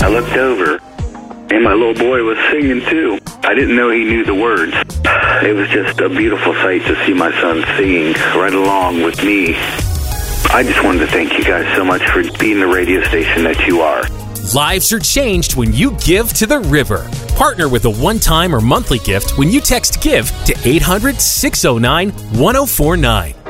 I looked over, and my little boy was singing too. I didn't know he knew the words. It was just a beautiful sight to see my son singing right along with me. I just wanted to thank you guys so much for being the radio station that you are. Lives are changed when you give to the river. Partner with a one-time or monthly gift when you text GIVE to 800-609-1049.